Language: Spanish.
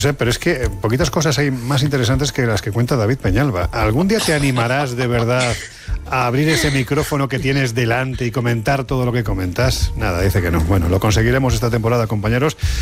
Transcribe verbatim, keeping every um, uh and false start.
Sí, pero es que poquitas cosas hay más interesantes que las que cuenta David Peñalba. ¿Algún día te animarás de verdad a abrir ese micrófono que tienes delante y comentar todo lo que comentas? Nada, dice que no. Bueno, lo conseguiremos esta temporada, compañeros.